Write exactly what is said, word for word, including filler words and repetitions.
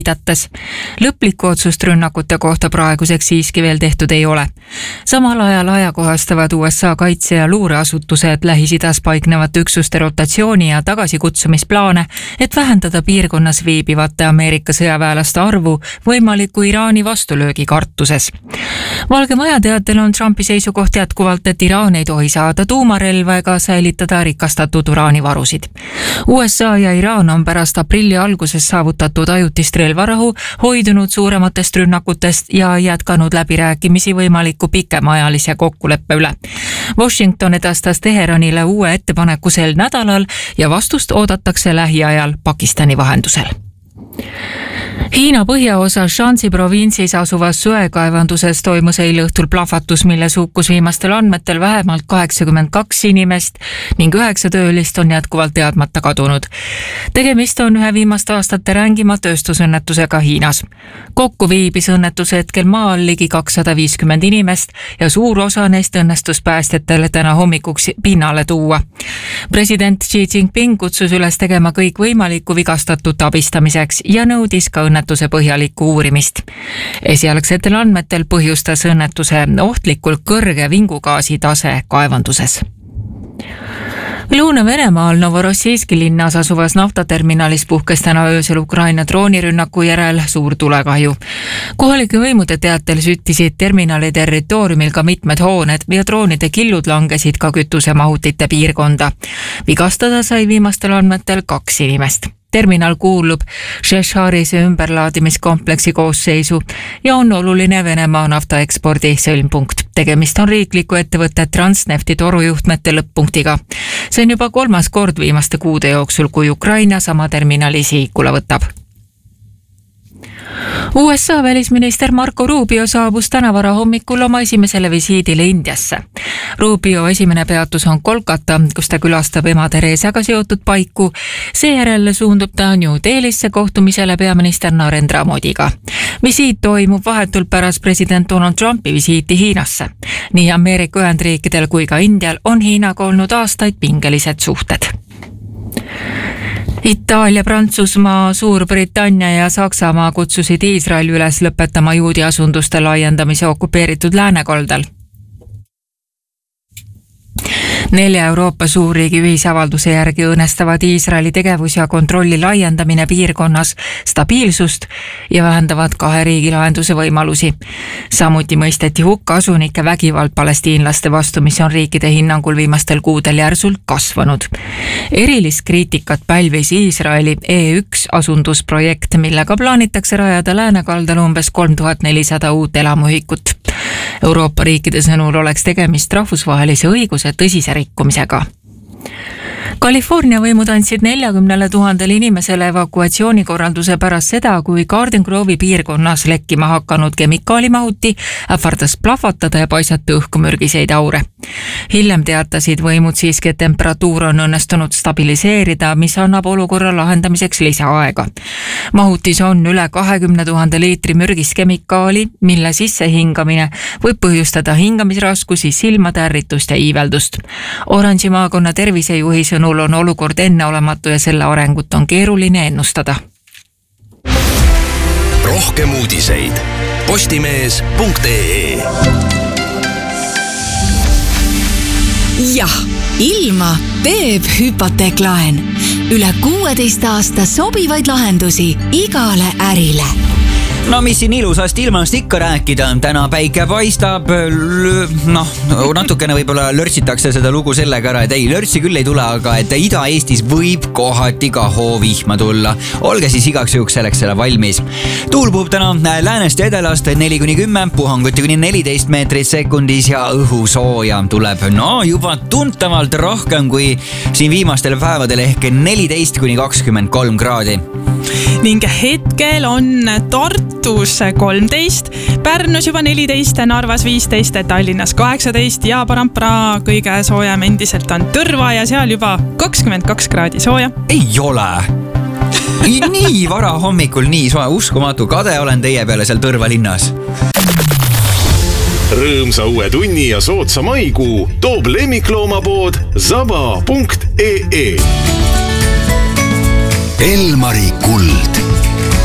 viidates. Lõplikku otsust rünnakute kohta praeguseks siiski veel tehtud ei ole. Samal ajal ajakohastavad U S A kaitse- ja luureasutused Lähis-Idas paiknevate üksuste rotatsiooni ja tagasikutsumisplaane, et vähendada piirkonnas viibivate Ameerika sõjaväelaste arvu võimaliku Iraani vastulöögi kartuses. Valge Maja teatel on Trumpi seisukoht jätkuvalt, et Iraan ei tohi saada tuumarelva ega säilitada rikastatud uraanivarusid. U S A ja Iraan on pärast aprilli alguses saavutatud ajutist relvarahu hoidunud suurematest rünnakutest ja jätkanud läbirääkimisi võimaliku pikemaajalise kokkuleppe üle. Washington edastas Teheranile uue ettepaneku sel nädalal ja vastust oodatakse lähiajal Pakistani vahendusel. Hiina põhjaosa Shanxi provintsis asuvas söekaevanduses toimus eile õhtul plahvatus, milles hukkus viimastel andmetel vähemalt kaheksakümmend kaks inimest ning üheksa töölist on jätkuvalt teadmata kadunud. Tegemist on ühe viimaste aastate rängima tööstusõnnetusega Hiinas. Kokku viibis õnnetuse hetkel maal ligi kakssada viiskümmend inimest ja suur osa neist õnnestus päästjatele täna hommikuks pinnale tuua. President Xi Jinping kutsus üles tegema kõik võimalikku vigastatut abistamiseks ja nõudis ka õnnetuse põhjalikku uurimist. Esialgsetel andmetel põhjustas õnnetuse ohtlikult kõrge vingugaasi tase kaevanduses. Lõuna-Venemaal Novorossijski linnas asuvas naftaterminalis puhkes täna öösel Ukraina droonirünnaku järel suur tulekahju. Kohalike võimude teatel süttisid terminali territooriumil ka mitmed hooned ja droonide killud langesid ka kütusemahutite piirkonda. Vigastada sai viimastel andmetel kaks inimest. Terminal kuulub Šešharise ümberlaadimiskompleksi koosseisu ja on oluline Venemaa naftaekspordi sõlmpunkt. Tegemist on riikliku ettevõtte Transnefti torujuhtmete lõpp-punktiga. See on juba kolmas kord viimaste kuude jooksul, kui Ukraina sama terminali sihikule võtab. U S A välisminister Marco Rubio saabus täna varahommikul oma esimesele visiidile Indiasse. Rubio esimene peatus on Kolkata, kus ta külastab ema Teresaga seotud paiku. Seejärel suundub ta New Delhisse kohtumisele peaminister Narendra Modiga. Visiit toimub vahetult pärast president Donald Trumpi visiiti Hiinasse. Nii Ameerika Ühendriikidel kui ka Indial on Hiinaga olnud aastaid pingelised suhted. Itaalia, Prantsusmaa, Suurbritannia ja Saksamaa kutsusid Iisraeli üles lõpetama juudi asunduste laiendamise okupeeritud läänekaldal. Nelja Euroopa suurriigi ühisavalduse järgi õõnestavad Iisraeli tegevus ja kontrolli laiendamine piirkonnas stabiilsust ja vähendavad kahe riigi lahenduse võimalusi. Samuti mõisteti hukka asunike vägivald palestiinlaste vastu, mis on riikide hinnangul viimastel kuudel järsult kasvanud. Erilist kriitikat pälvis Iisraeli E üks asundusprojekt, millega plaanitakse rajada läänekaldal umbes kolm tuhat nelisada uut elamuühikut. Euroopa riikide sõnul oleks tegemist rahvusvahelise õiguse tõsise rikkumisega. California võimud andsid neljakümnele tuhandele inimesele evakuatsioonikorralduse pärast seda, kui Garden Grove'i piirkonnas lekkima hakanud kemikaalimahuti ähvardas plahvatada ja paisata õhku mürgiseid aure. Hiljem teatasid võimud siiski, et temperatuur on õnnestunud stabiliseerida, mis annab olukorra lahendamiseks lisaaega. Mahutis on üle kahekümne tuhande liitri mürgist kemikaali, mille sissehingamine võib põhjustada hingamisraskusi, silmade ärritust ja iiveldust. Orange'i maakonna tervisejuhi sõnul on olukord enneolematu ja selle arengut on keeruline ennustada. Rohkem uudiseid postimees punkt ee. Jah, ilma teeb hüpoteeklaen. Üle kuueteist aasta sobivaid lahendusi igale ärile. No mis siin ilusast ilmast ikka rääkida, täna päike paistab, noh, natukene võib-olla lörtsitakse seda lugu sellega ära, et ei, lörtsi küll ei tule, aga et Ida-Eestis võib kohati ka hoovihma tulla. Olge siis igaks juhuks selleks selle valmis. Tuul puhub täna läänest ja edelast neli kuni kümme, puhanguti kuni neliteist meetrit sekundis ja õhusooja tuleb no juba tuntavalt rohkem kui siin viimastel päevadel ehk neliteist kuni kakskümmend kolm kraadi. Ning hetkel on Tartus kolmteist, Pärnus juba neliteist, Narvas viisteist, Tallinnas kaheksateist ja Parampara kõige soojem endiselt on Tõrva ja seal juba kakskümmend kaks kraadi sooja. Ei ole! Nii vara hommikul nii soe, uskumatu, kade olen teie peale seal Tõrva linnas. Rõõmsa uue tunni ja sootsa maikuu toob lemmikloomapood zaba punkt ee. Elmari kuld.